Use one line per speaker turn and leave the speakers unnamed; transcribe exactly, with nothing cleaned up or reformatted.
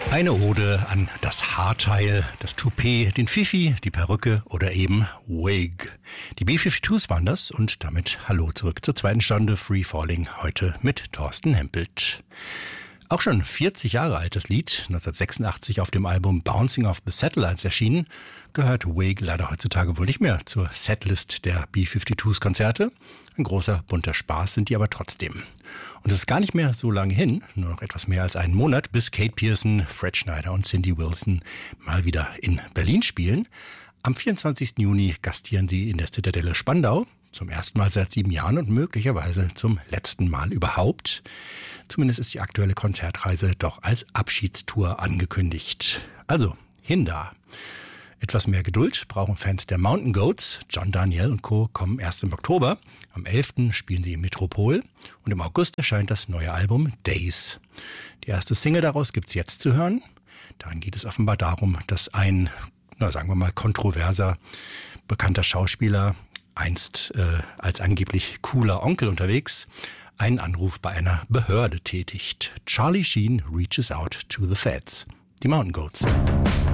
Eine Ode an das Haarteil, das Toupet, den Fifi, die Perücke oder eben Wig. Die B zweiundfünfzig waren das und damit hallo zurück zur zweiten Stunde Free Falling, heute mit Thorsten Hempelt. Auch schon vierzig Jahre altes Lied, neunzehnhundertsechsundachtzig auf dem Album Bouncing Off the Satellites erschienen, gehört Wig leider heutzutage wohl nicht mehr zur Setlist der B zweiundfünfzig Konzerte. Ein großer, bunter Spaß sind die aber trotzdem. Und es ist gar nicht mehr so lange hin, nur noch etwas mehr als einen Monat, bis Kate Pierson, Fred Schneider und Cindy Wilson mal wieder in Berlin spielen. Am vierundzwanzigsten Juni gastieren sie in der Zitadelle Spandau. Zum ersten Mal seit sieben Jahren und möglicherweise zum letzten Mal überhaupt. Zumindest ist die aktuelle Konzertreise doch als Abschiedstour angekündigt. Also, hin da. Etwas mehr Geduld brauchen Fans der Mountain Goats. John Daniel und Co. kommen erst im Oktober. Am elften spielen sie im Metropol. Und im August erscheint das neue Album Days. Die erste Single daraus gibt's jetzt zu hören. Darin geht es offenbar darum, dass ein, na sagen wir mal, kontroverser, bekannter Schauspieler einst äh, als angeblich cooler Onkel unterwegs, einen Anruf bei einer Behörde tätigt. Charlie Sheen reaches out to the feds. Die Mountain Goats.